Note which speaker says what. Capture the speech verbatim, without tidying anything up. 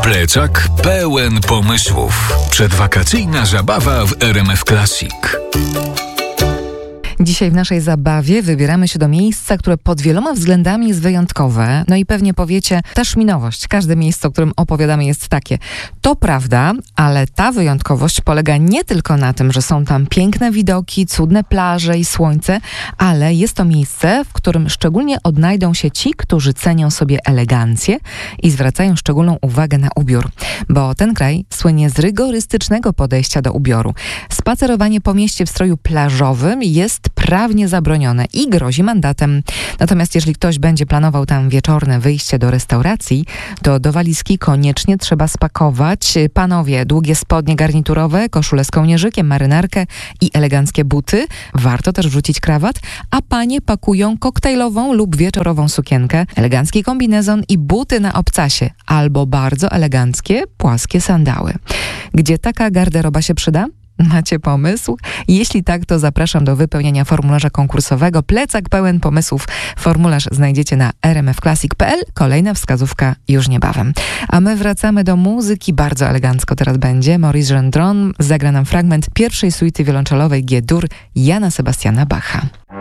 Speaker 1: Plecak pełen pomysłów. Przedwakacyjna zabawa w R M F Classic.
Speaker 2: Dzisiaj w naszej zabawie wybieramy się do miejsca, które pod wieloma względami jest wyjątkowe. No i pewnie powiecie, też minowość. Każde miejsce, o którym opowiadamy, jest takie. To prawda, ale ta wyjątkowość polega nie tylko na tym, że są tam piękne widoki, cudne plaże i słońce, ale jest to miejsce, w którym szczególnie odnajdą się ci, którzy cenią sobie elegancję i zwracają szczególną uwagę na ubiór. Bo ten kraj słynie z rygorystycznego podejścia do ubioru. Spacerowanie po mieście w stroju plażowym jest prawnie zabronione i grozi mandatem. Natomiast jeżeli ktoś będzie planował tam wieczorne wyjście do restauracji, to do walizki koniecznie trzeba spakować, panowie, długie spodnie garniturowe, koszulę z kołnierzykiem, marynarkę i eleganckie buty. Warto też wrzucić krawat, a panie pakują koktajlową lub wieczorową sukienkę, elegancki kombinezon i buty na obcasie, albo bardzo eleganckie, płaskie sandały. Gdzie taka garderoba się przyda? Macie pomysł? Jeśli tak, to zapraszam do wypełnienia formularza konkursowego Plecak pełen pomysłów. Formularz znajdziecie na r m f classic kropka p l. Kolejna wskazówka już niebawem. A my wracamy do muzyki. Bardzo elegancko teraz będzie. Maurice Gendron zagra nam fragment pierwszej suity wiolonczelowej G-dur Jana Sebastiana Bacha.